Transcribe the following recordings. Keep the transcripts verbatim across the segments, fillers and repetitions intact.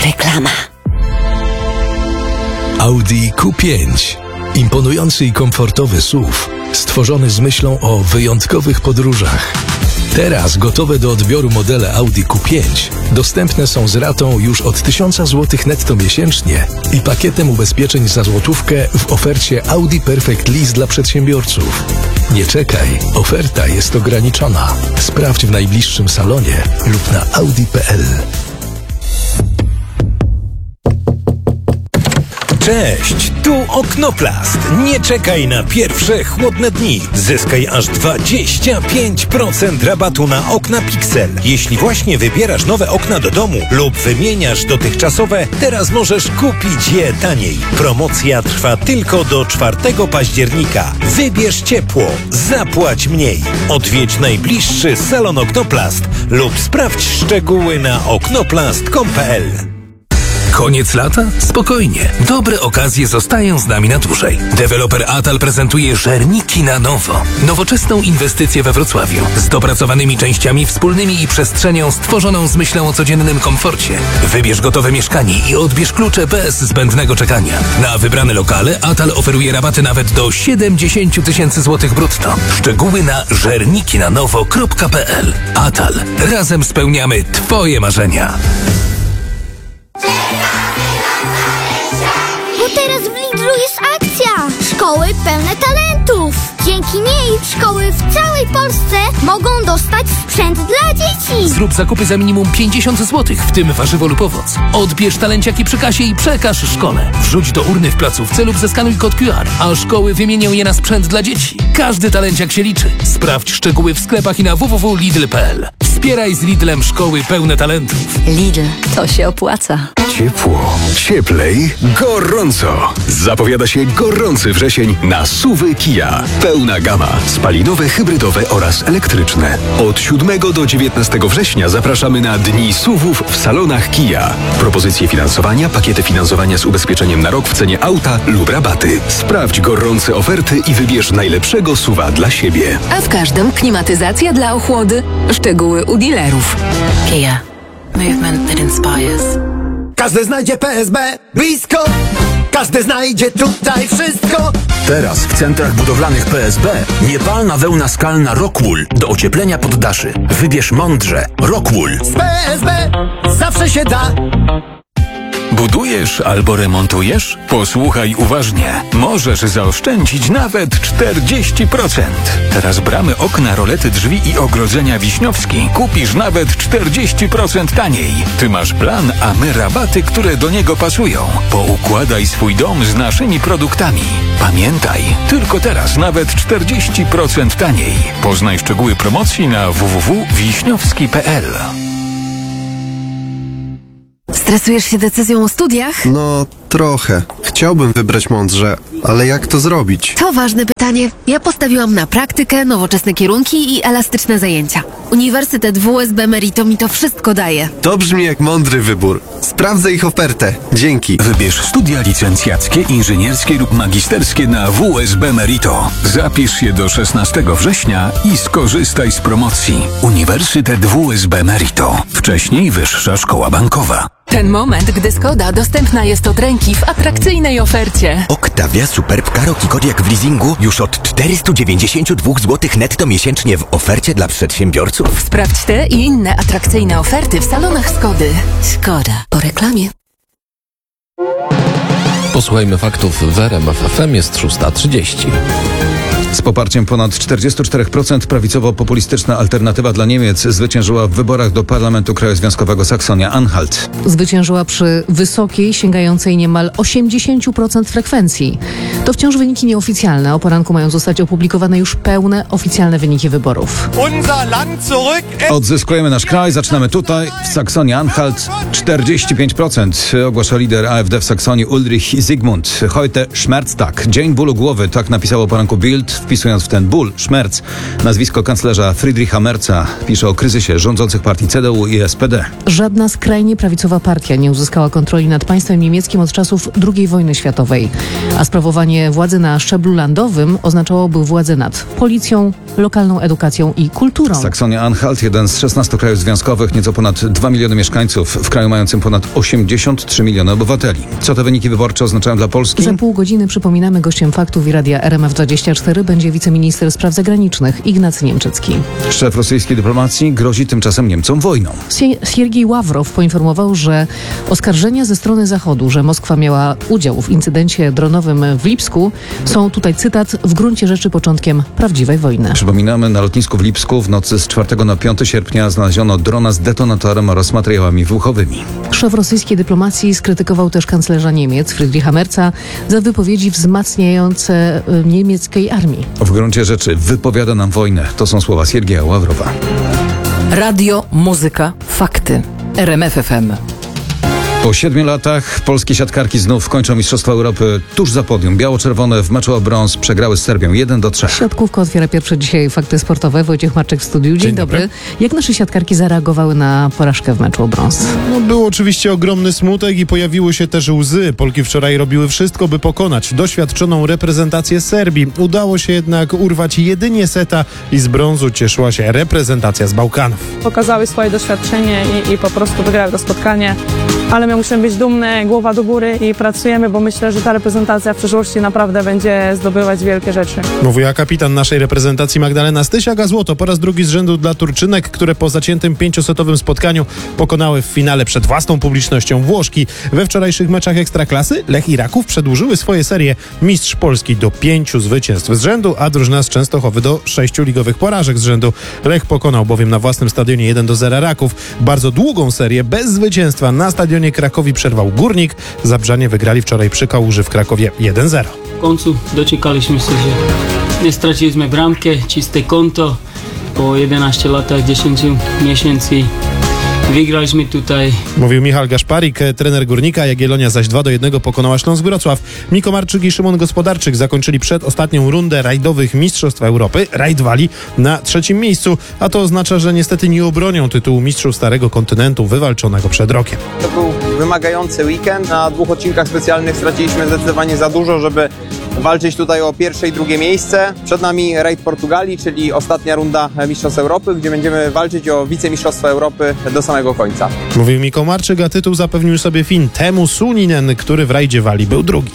Reklama. Audi Q pięć. Imponujący i komfortowy S U V, stworzony z myślą o wyjątkowych podróżach. Teraz gotowe do odbioru modele Audi Q pięć dostępne są z ratą już od tysiąc złotych netto miesięcznie i pakietem ubezpieczeń za złotówkę w ofercie Audi Perfect Lease dla przedsiębiorców. Nie czekaj, oferta jest ograniczona. Sprawdź w najbliższym salonie lub na audi kropka p l. Cześć, tu Oknoplast. Nie czekaj na pierwsze chłodne dni. Zyskaj aż dwadzieścia pięć procent rabatu na okna Pixel. Jeśli właśnie wybierasz nowe okna do domu lub wymieniasz dotychczasowe, teraz możesz kupić je taniej. Promocja trwa tylko do czwartego października. Wybierz ciepło, zapłać mniej. Odwiedź najbliższy salon Oknoplast lub sprawdź szczegóły na oknoplast kropka com kropka p l. Koniec lata? Spokojnie. Dobre okazje zostają z nami na dłużej. Deweloper Atal prezentuje Żerniki na nowo. Nowoczesną inwestycję we Wrocławiu. Z dopracowanymi częściami wspólnymi i przestrzenią stworzoną z myślą o codziennym komforcie. Wybierz gotowe mieszkanie i odbierz klucze bez zbędnego czekania. Na wybrane lokale Atal oferuje rabaty nawet do siedemdziesiąt tysięcy złotych brutto. Szczegóły na żerniki na nowo kropka p l. Atal. Razem spełniamy Twoje marzenia. Bo teraz w Lidlu jest akcja! Szkoły pełne talentów! Dzięki niej szkoły w całej Polsce mogą dostać sprzęt dla dzieci! Zrób zakupy za minimum pięćdziesiąt złotych, w tym warzywo lub owoc. Odbierz talenciaki przy kasie i przekaż szkole. Wrzuć do urny w placówce lub zeskanuj kod Q R, a szkoły wymienią je na sprzęt dla dzieci. Każdy talenciak się liczy. Sprawdź szczegóły w sklepach i na w w w kropka lidl kropka p l. Wspieraj z Lidlem szkoły pełne talentów. Lidl, to się opłaca. Ciepło, cieplej, gorąco. Zapowiada się gorący wrzesień na S U V-y Kia. Pełna gama, spalinowe, hybrydowe oraz elektryczne. Od siódmego do dziewiętnastego września zapraszamy na Dni S U V-ów w salonach Kia. Propozycje finansowania, pakiety finansowania z ubezpieczeniem na rok w cenie auta lub rabaty. Sprawdź gorące oferty i wybierz najlepszego S U V-a dla siebie. A w każdym klimatyzacja dla ochłody. Szczegóły u dealerów. Kia. Movement that inspires. Każdy znajdzie P S B blisko. Każdy znajdzie tutaj wszystko. Teraz w centrach budowlanych P S B niepalna wełna skalna Rockwool do ocieplenia poddaszy. Wybierz mądrze. Rockwool. Z P S B zawsze się da. Budujesz albo remontujesz? Posłuchaj uważnie. Możesz zaoszczędzić nawet czterdzieści procent. Teraz bramy, okna, rolety, drzwi i ogrodzenia Wiśniowski kupisz nawet czterdzieści procent taniej. Ty masz plan, a my rabaty, które do niego pasują. Poukładaj swój dom z naszymi produktami. Pamiętaj, tylko teraz nawet czterdzieści procent taniej. Poznaj szczegóły promocji na w w w kropka wiśniowski kropka p l. Stresujesz się decyzją o studiach? No, trochę. Chciałbym wybrać mądrze, ale jak to zrobić? To ważne pytanie. Ja postawiłam na praktykę, nowoczesne kierunki i elastyczne zajęcia. Uniwersytet W S B Merito mi to wszystko daje. To brzmi jak mądry wybór. Sprawdzę ich ofertę. Dzięki. Wybierz studia licencjackie, inżynierskie lub magisterskie na W S B Merito. Zapisz się do szesnastego września i skorzystaj z promocji. Uniwersytet W S B Merito. Wcześniej Wyższa Szkoła Bankowa. Ten moment, gdy Skoda dostępna jest od ręki w atrakcyjnej ofercie. Octavia Superb Karoq i Kodiaq w leasingu już od czterysta dziewięćdziesiąt dwa złotych netto miesięcznie w ofercie dla przedsiębiorców. Sprawdź te i inne atrakcyjne oferty w salonach Skody. Skoda. Po reklamie. Posłuchajmy faktów w R M F F M. Jest szósta trzydzieści. Z poparciem ponad czterdzieści cztery procent prawicowo-populistyczna Alternatywa dla Niemiec zwyciężyła w wyborach do Parlamentu Krajozwiązkowego Saksonia-Anhalt. Zwyciężyła przy wysokiej, sięgającej niemal osiemdziesiąt procent frekwencji. To wciąż wyniki nieoficjalne. O poranku mają zostać opublikowane już pełne, oficjalne wyniki wyborów. Odzyskujemy nasz kraj, zaczynamy tutaj, w Saksonia-Anhalt. czterdzieści pięć procent ogłasza lider A F D w Saksonii Ulrich Zygmunt. Heute Schmerztag, dzień bólu głowy, tak napisało o poranku Bild. wpisując w ten ból, szmerc, nazwisko kanclerza Friedricha Merza. Pisze o kryzysie rządzących partii C D U i S P D. Żadna skrajnie prawicowa partia nie uzyskała kontroli nad państwem niemieckim od czasów drugiej wojny światowej, a sprawowanie władzy na szczeblu landowym oznaczałoby władzę nad policją, lokalną edukacją i kulturą. Saksonia-Anhalt, jeden z szesnastu krajów związkowych, nieco ponad dwa miliony mieszkańców, w kraju mającym ponad osiemdziesiąt trzy miliony obywateli. Co te wyniki wyborcze oznaczają dla Polski? Za pół godziny, przypominamy, gościem Faktów i Radia R M F dwadzieścia cztery będzie wiceminister spraw zagranicznych Ignacy Niemczycki. Szef rosyjskiej dyplomacji grozi tymczasem Niemcom wojną. Siergiej Ławrow poinformował, że oskarżenia ze strony Zachodu, że Moskwa miała udział w incydencie dronowym w Lipsku, są, tutaj cytat, w gruncie rzeczy początkiem prawdziwej wojny. Przypominamy, na lotnisku w Lipsku w nocy z czwartego na piąty sierpnia znaleziono drona z detonatorem oraz materiałami wybuchowymi. Szef rosyjskiej dyplomacji skrytykował też kanclerza Niemiec Friedricha Merza za wypowiedzi wzmacniające y, niemieckiej armii. W gruncie rzeczy wypowiada nam wojnę. To są słowa Siergieja Ławrowa. Radio, muzyka, fakty. R M F F M. Po siedmiu latach polskie siatkarki znów kończą Mistrzostwa Europy tuż za podium. Biało-czerwone w meczu o brąz przegrały z Serbią jeden do trzech. Siatkówka otwiera pierwsze dzisiaj fakty sportowe. Wojciech Marczek w studiu. Dzień, Dzień dobry. dobry. Jak nasze siatkarki zareagowały na porażkę w meczu o brąz? No, był oczywiście ogromny smutek i pojawiły się też łzy. Polki wczoraj robiły wszystko, by pokonać doświadczoną reprezentację Serbii. Udało się jednak urwać jedynie seta i z brązu cieszyła się reprezentacja z Bałkanów. Pokazały swoje doświadczenie i, i po prostu wygrały to spotkanie. Ale my musimy być dumne, głowa do góry i pracujemy, bo myślę, że ta reprezentacja w przyszłości naprawdę będzie zdobywać wielkie rzeczy. Mówiła kapitan naszej reprezentacji Magdalena Stysiak, a złoto po raz drugi z rzędu dla Turczynek, które po zaciętym pięciosetowym spotkaniu pokonały w finale przed własną publicznością Włoszki. We wczorajszych meczach Ekstraklasy Lech i Raków przedłużyły swoje serie. Mistrz Polski do pięciu zwycięstw z rzędu, a drużyna z Częstochowy do sześciu ligowych porażek z rzędu. Lech pokonał bowiem na własnym stadionie jeden do zera Raków. Bardzo długą serię bez zwycięstwa na stadionie Krakowi przerwał Górnik. Zabrzanie wygrali wczoraj przy Kałuży w Krakowie jeden zero. W końcu doczekaliśmy się, że nie straciliśmy bramkę, czyste konto. Po jedenastu latach, dziesięciu miesięcy wygraliśmy tutaj. Mówił Michał Gaszparik, trener Górnika. Jagiellonia zaś dwa do jednego pokonała Śląsk Wrocław. Miko Marczyk i Szymon Gospodarczyk zakończyli przedostatnią rundę rajdowych Mistrzostw Europy. Rajdwali na trzecim miejscu, a to oznacza, że niestety nie obronią tytułu mistrzów Starego Kontynentu wywalczonego przed rokiem. To był wymagający weekend. Na dwóch odcinkach specjalnych straciliśmy zdecydowanie za dużo, żeby walczyć tutaj o pierwsze i drugie miejsce. Przed nami rajd Portugalii, czyli ostatnia runda Mistrzostw Europy, gdzie będziemy walczyć o wicemistrzostwa Europy do samego końca. Mówił Miko Marczyk, a tytuł zapewnił sobie Fin Teemu Suninen, który w rajdzie Walii był drugi.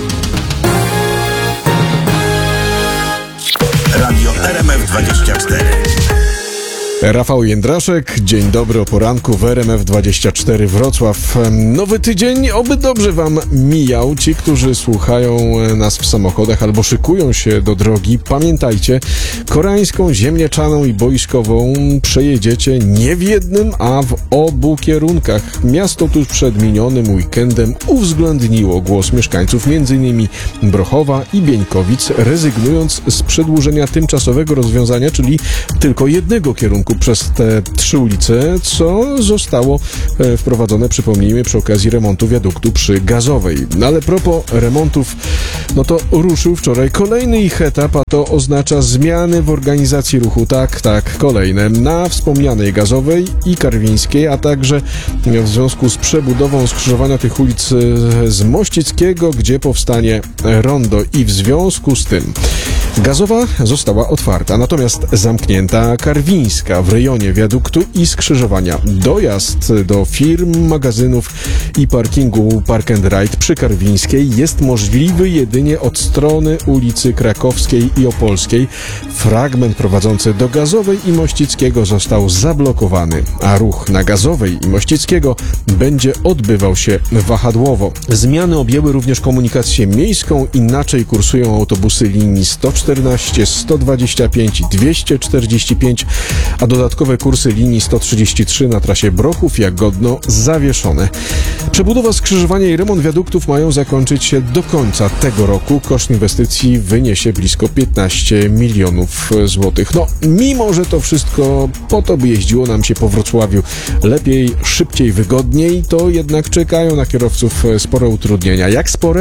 Radio R M F dwadzieścia cztery. Rafał Jędraszek, dzień dobry o poranku w R M F dwadzieścia cztery Wrocław. Nowy tydzień, oby dobrze wam mijał. Ci, którzy słuchają nas w samochodach albo szykują się do drogi, pamiętajcie, koreańską, ziemniaczaną i boiskową przejedziecie nie w jednym, a w obu kierunkach. Miasto tuż przed minionym weekendem uwzględniło głos mieszkańców m.in. Brochowa i Bieńkowic, rezygnując z przedłużenia tymczasowego rozwiązania, czyli tylko jednego kierunku przez te trzy ulice, co zostało e, wprowadzone, przypomnijmy, przy okazji remontu wiaduktu przy Gazowej. No ale propos remontów, no to ruszył wczoraj kolejny ich etap, a to oznacza zmiany w organizacji ruchu. Tak, tak, kolejne. Na wspomnianej Gazowej i Karwińskiej, a także w związku z przebudową skrzyżowania tych ulic z Mościckiego, gdzie powstanie rondo i w związku z tym Gazowa została otwarta, natomiast zamknięta Karwińska w rejonie wiaduktu i skrzyżowania. Dojazd do firm, magazynów i parkingu Park and Ride przy Karwińskiej jest możliwy jedynie od strony ulicy Krakowskiej i Opolskiej. Fragment prowadzący do Gazowej i Mościckiego został zablokowany, a ruch na Gazowej i Mościckiego będzie odbywał się wahadłowo. Zmiany objęły również komunikację miejską. Inaczej kursują autobusy linii sto czternaście, sto dwadzieścia pięć i dwieście czterdzieści pięć, a dodatkowe kursy linii sto trzydzieści trzy na trasie Brochów-Jagodno zawieszone. Przebudowa skrzyżowania i remont wiaduktów mają zakończyć się do końca tego roku. Koszt inwestycji wyniesie blisko piętnaście milionów złotych. No, mimo że to wszystko po to, by jeździło nam się po Wrocławiu lepiej, szybciej, wygodniej, to jednak czekają na kierowców spore utrudnienia. Jak spore?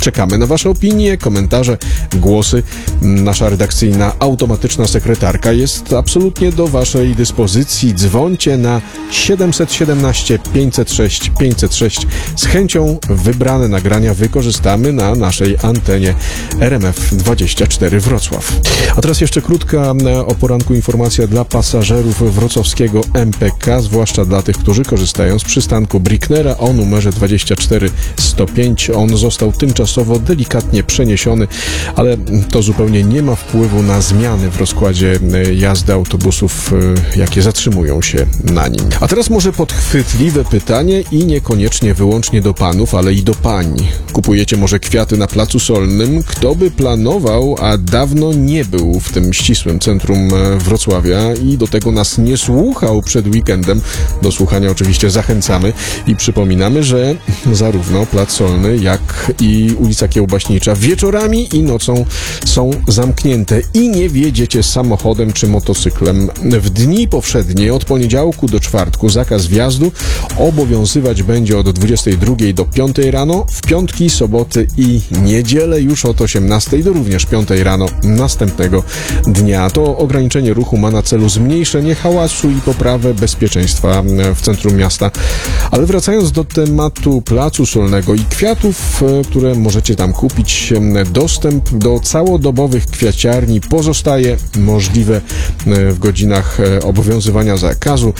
Czekamy na wasze opinie, komentarze, głosy. Nasza redakcyjna automatyczna sekretarka jest absolutnie do waszej dyspozycji. Dzwońcie na siedem jeden siedem pięć zero sześć pięć zero sześć. Z chęcią wybrane nagrania wykorzystamy na naszej antenie R M F dwadzieścia cztery Wrocław. A teraz jeszcze krótka o poranku informacja dla pasażerów wrocławskiego M P K, zwłaszcza dla tych, którzy korzystają z przystanku Bricknera o numerze dwadzieścia cztery sto pięć. On został tymczasowo delikatnie przeniesiony, ale to zupełnie nie ma wpływu na zmiany w rozkładzie jazdy autobusów, jakie zatrzymują się na nim. A teraz może podchwytliwe pytanie i niekoniecznie wyłącznie do panów, ale i do pań. Kupujecie może kwiaty na Placu Solnym? Kto by planował, a dawno nie był w tym ścisłym centrum Wrocławia i do tego nas nie słuchał przed weekendem, do słuchania oczywiście zachęcamy i przypominamy, że zarówno Plac Solny, jak i ulica Kiełbaśnicza wieczorami i nocą są zamknięte i nie wjedziecie samochodem czy motocyklem. W dni powszednie od poniedziałku do czwartku zakaz wjazdu obowiązywać będzie od dwudziestej drugiej do piątej rano, w piątki, soboty i niedzielę już od osiemnastej do również piątej rano następnego dnia. To ograniczenie ruchu ma na celu zmniejszenie hałasu i poprawę bezpieczeństwa w centrum miasta. Ale wracając do tematu Placu Solnego i kwiatów, które możecie tam kupić, dostęp do całodobowych kwiaciarni pozostaje możliwe w godzinach obowiązywania zakazu.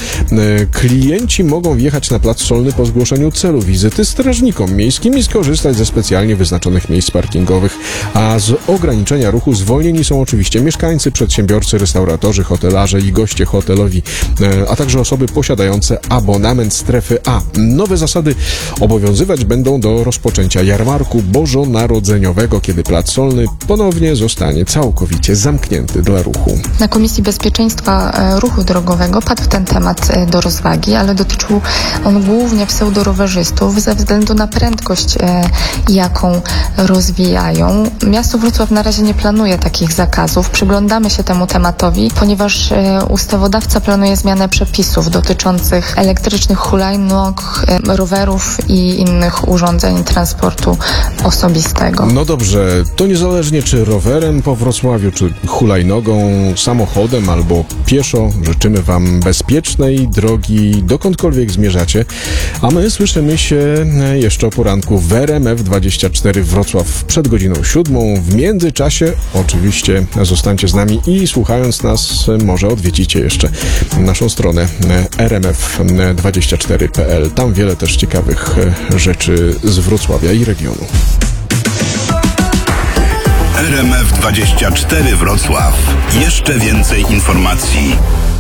Klienci mogą wjechać na Plac Solny po zgłoszeniu celu wizyty strażnikom miejskim i skorzystać ze specjalnie wyznaczonych miejsc parkingowych, a z ograniczenia ruchu zwolnieni są oczywiście mieszkańcy, przedsiębiorcy, restauratorzy, hotelarze i goście hotelowi, a także osoby posiadające abonament strefy A. Nowe zasady obowiązywać będą do rozpoczęcia jarmarku bożonarodzeniowego, kiedy Plac Solny ponownie zostanie całkowicie zamknięty dla ruchu. Na Komisji Bezpieczeństwa Ruchu Drogowego padł ten temat do rozwagi, ale dotyczył on głównie pseudorowerzystów ze względu na prędkość, jaką rozwijają. Miasto Wrocław na razie nie planuje takich zakazów. Przyglądamy się temu tematowi, ponieważ ustawodawca planuje zmianę przepisów dotyczących elektrycznych hulajnóg, rowerów i innych urządzeń transportu osobistego. No dobrze, to niezależnie czy rowerem po Wrocławiu, czy hulajnogą, samochodem albo pieszo, życzymy wam bezpiecznej drogi dokądkolwiek zmierzacie, a my słyszymy się jeszcze o poranku w R M F dwadzieścia cztery Wrocław przed godziną siódmą. W międzyczasie oczywiście zostańcie z nami i słuchając nas może odwiedzicie jeszcze naszą stronę R M F dwadzieścia cztery kropka p l. Tam wiele też ciekawych rzeczy z Wrocławia i regionu. R M F dwadzieścia cztery Wrocław. Jeszcze więcej informacji.